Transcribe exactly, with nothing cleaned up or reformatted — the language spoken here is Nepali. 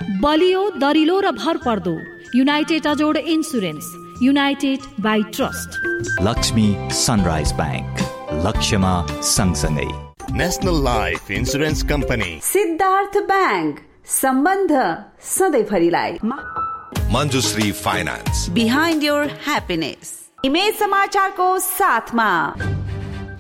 बलियो, दरिलो र भरपर्दो United अजोड insurance, United by trust. Lakshmi sunrise bank, लक्ष्यमा सँगसँगै। National life insurance company, Siddhartha bank, सम्बन्ध सधैँभरिलाई। Manjushree finance, behind your happiness. Image समाचारको साथमा